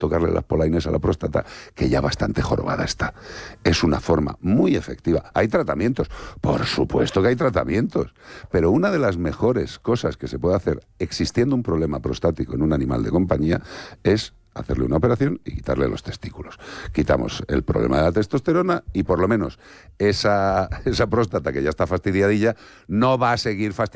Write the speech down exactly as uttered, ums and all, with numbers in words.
tocarle las polainas a la próstata, que ya bastante jorobada está. Es una forma muy efectiva. Hay tratamientos, por supuesto que hay tratamientos, pero una de las mejores cosas que se puede hacer existiendo un problema prostático en un animal de compañía es hacerle una operación y quitarle los testículos. Quitamos el problema de la testosterona y por lo menos esa, esa próstata que ya está fastidiadilla no va a seguir fastidiada